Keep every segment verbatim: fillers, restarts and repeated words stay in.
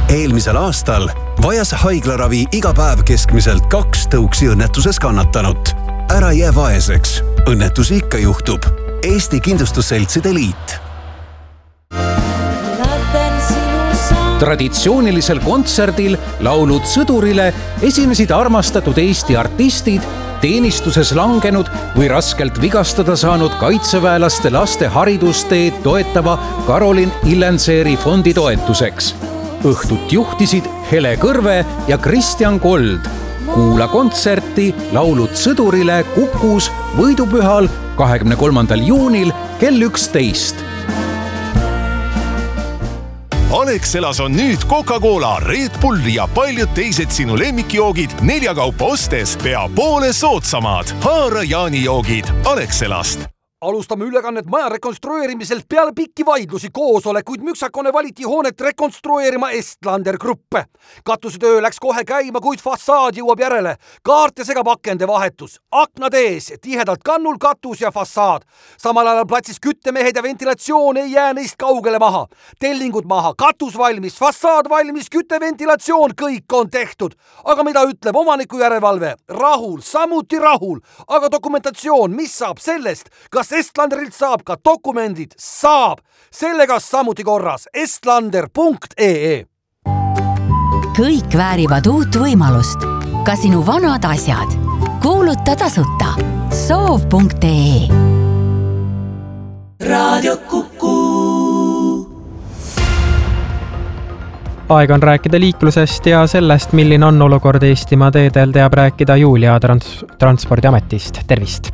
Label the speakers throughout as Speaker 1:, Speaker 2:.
Speaker 1: Eelmisel aastal vajas haiglaravi iga päev keskmiselt kaks tõuksi õnnetuses kannatanut. Ära jää vaeseks. Õnnetusi ikka juhtub. Eesti Kindlustusseltside Liit.
Speaker 2: Traditsioonilisel kontserdil Laulud sõdurile esinesid armastatud Eesti artistid, teenistuses langenud või raskelt vigastada saanud kaitseväelaste laste haridusteed toetava Karolin Illenseeri fondi toetuseks. Õhtut juhtisid Hele Kõrve ja Kristjan Kold. Kuula kontserti Laulud sõdurile Kukus võidupühal kahekümne kolmandal juunil kell üksteist.
Speaker 3: Alexelas on nüüd Coca-Cola, Red Bull ja paljud teised sinu lemmikjoogid nelja kaupa ostes pea poole soodsamad. Haara jaanijoogid Alexelast.
Speaker 4: Alustame ülekannet maja rekonstrueerimiselt peale pikki vaidlusi koosolekuid müksakone valiti hoonet rekonstrueerima Estlander Gruppe. Katusetöö läks kohe käima, kuid fassaad jõuab järele. Kaart ja segapakende vahetus. Aknad ees, tihedalt kannul katus ja fassaad. Samal ajal platsis küttemehed ja ventilatsioon ei jää neist kaugele maha. Tellingud maha, katus valmis, fassaad valmis, kütteventilatsioon, kõik on tehtud. Aga mida ütleb omaniku järelevalve? Rahul, samuti rahul. Aga dokumentatsioon, mis saab sellest? Kas Estlanderilt saab ka dokumendid? Saab! Sellega samuti korras. estlander punkt ee.
Speaker 5: Kõik väärivad uut võimalust. Ka sinu vanad asjad. Kuuluta tasuta. soov punkt ee.
Speaker 6: Raadio Kuku.
Speaker 7: Aeg on rääkida liiklusest ja sellest, milline on olukord Eestimaa teedel, teab rääkida Julia Trans- Transpordiametist. Tervist!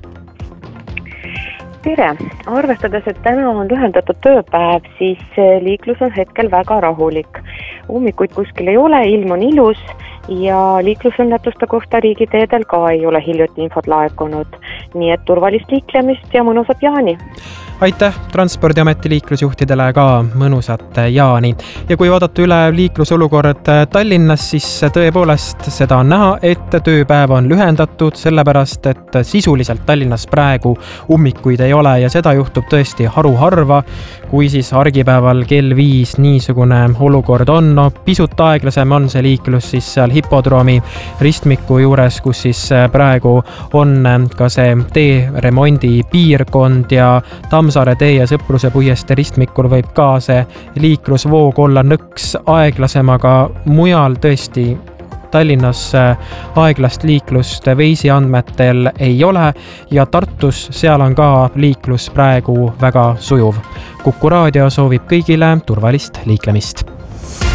Speaker 8: Tere! Arvestades, et täna on lühendatud tööpäev, siis liiklus on hetkel väga rahulik. Ummikuid kuskil ei ole, ilm on ilus ja liiklusõnnetuste kohta riigiteedel ka ei ole hiljuti infot laekunud. Nii et turvalist liiklemist ja mõnusat jaani!
Speaker 7: Aitäh Transpordiameti liiklusjuhtidele ka mõnusat jaani. Ja kui vaadata üle liiklusolukord Tallinnas, siis tõepoolest seda on näha, et tööpäev on lühendatud, sellepärast, et sisuliselt Tallinnas praegu ummikuid ei ole ja seda juhtub tõesti haruharva, kui siis argipäeval kell viis niisugune olukord on. No, pisut aeglasem on see liiklus siis seal hipodroomi ristmiku juures, kus siis praegu on ka see teeremondi piirkond ja Tammsaare tee ja Sõpruse puieste ristmikul võib ka see liiklusvoog olla nõks aeglasem, aga mujal tõesti Tallinnas aeglast liiklust Veisi andmetel ei ole ja Tartus seal on ka liiklus praegu väga sujuv. Kuku raadio soovib kõigile turvalist liiklemist.